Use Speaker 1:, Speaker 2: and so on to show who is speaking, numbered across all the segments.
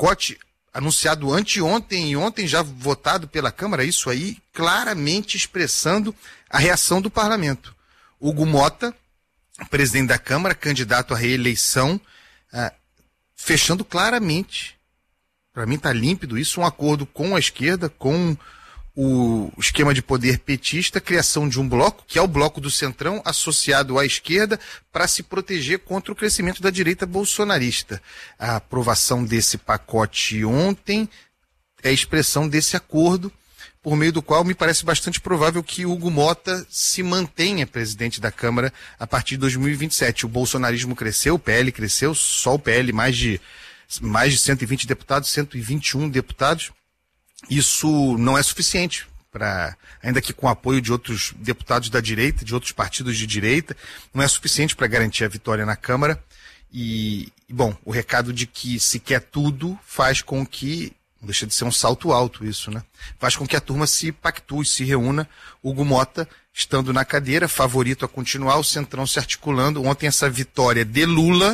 Speaker 1: pacote anunciado anteontem e ontem já votado pela Câmara, isso aí claramente expressando a reação do parlamento. Hugo Mota, presidente da Câmara, candidato à reeleição, fechando claramente, para mim está límpido isso, um acordo com a esquerda, com o esquema de poder petista, criação de um bloco, que é o bloco do Centrão, associado à esquerda, para se proteger contra o crescimento da direita bolsonarista. A aprovação desse pacote ontem é a expressão desse acordo, por meio do qual me parece bastante provável que Hugo Mota se mantenha presidente da Câmara a partir de 2027. O bolsonarismo cresceu, o PL cresceu, só o PL mais de 120 deputados, 121 deputados. Isso não é suficiente, ainda que com apoio de outros deputados da direita, de outros partidos de direita, não é suficiente para garantir a vitória na Câmara. Bom, o recado de que se quer tudo faz com que, não deixa de ser um salto alto isso, né? Faz com que a turma se pactue, se reúna. Hugo Mota, estando na cadeira, favorito a continuar, o Centrão se articulando. Ontem essa vitória de Lula,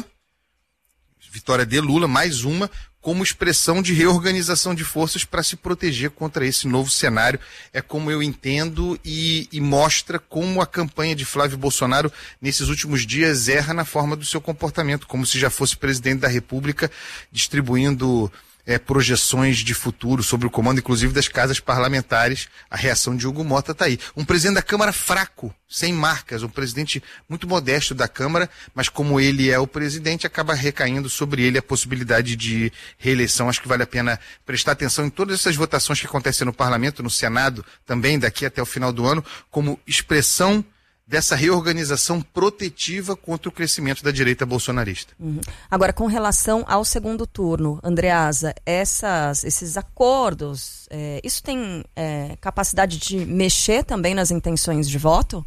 Speaker 1: mais uma, como expressão de reorganização de forças para se proteger contra esse novo cenário. É como eu entendo e mostra como a campanha de Flávio Bolsonaro nesses últimos dias erra na forma do seu comportamento, como se já fosse presidente da República, distribuindo projeções de futuro sobre o comando, inclusive, das casas parlamentares. A reação de Hugo Mota está aí. Um presidente da Câmara fraco, sem marcas, um presidente muito modesto da Câmara, mas como ele é o presidente, acaba recaindo sobre ele a possibilidade de reeleição. Acho que vale a pena prestar atenção em todas essas votações que acontecem no Parlamento, no Senado, também daqui até o final do ano, como expressão dessa reorganização protetiva contra o crescimento da direita bolsonarista.
Speaker 2: Agora, com relação ao segundo turno, Andreasa, esses acordos, isso tem capacidade de mexer também nas intenções de voto?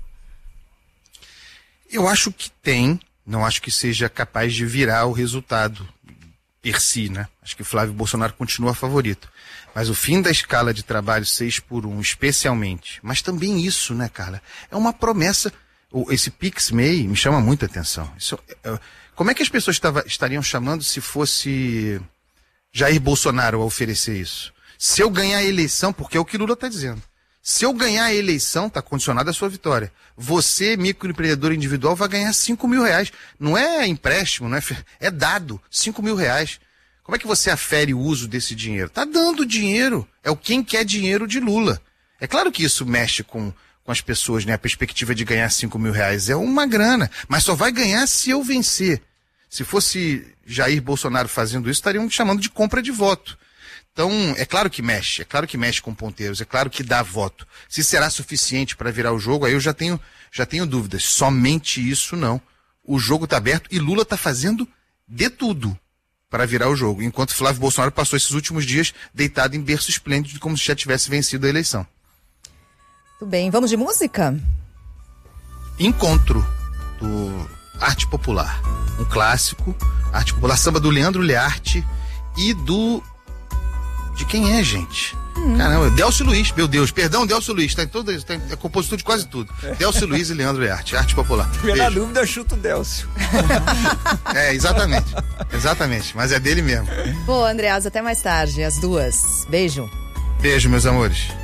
Speaker 1: Eu acho que tem, não acho que seja capaz de virar o resultado per si, né? Acho que Flávio Bolsonaro continua favorito. Mas o fim da escala de trabalho 6x1, especialmente, mas também isso, né, Carla? É uma promessa. Esse PIX-MEI me chama muita atenção. Como é que as pessoas estariam chamando se fosse Jair Bolsonaro a oferecer isso? Se eu ganhar a eleição, porque é o que Lula está dizendo. Se eu ganhar a eleição, está condicionada a sua vitória. Você, microempreendedor individual, vai ganhar R$5.000. Não é empréstimo, não é dado, R$5.000. Como é que você afere o uso desse dinheiro? Está dando dinheiro. É o quem quer dinheiro de Lula. É claro que isso mexe com as pessoas, né? A perspectiva de ganhar R$5.000 é uma grana, mas só vai ganhar se eu vencer. Se fosse Jair Bolsonaro fazendo isso, estariam me chamando de compra de voto. Então, é claro que mexe com ponteiros, é claro que dá voto. Se será suficiente para virar o jogo, aí eu já tenho dúvidas. Somente isso não. O jogo está aberto e Lula está fazendo de tudo para virar o jogo, enquanto Flávio Bolsonaro passou esses últimos dias deitado em berço esplêndido, como se já tivesse vencido a eleição.
Speaker 3: Tudo bem, vamos de música?
Speaker 1: Encontro, do Arte Popular, um clássico, Arte Popular, samba do Leandro Learte e de quem é, gente? Caramba, Delcio Luiz, meu Deus, perdão, Delcio Luiz, é compositor de quase tudo. Delcio Luiz e Leandro Learte, Arte Popular.
Speaker 4: Na dúvida, chuta o Delcio.
Speaker 1: Exatamente, mas é dele mesmo.
Speaker 3: Boa, Andreasa, até mais tarde, às 2. Beijo.
Speaker 1: Beijo, meus amores.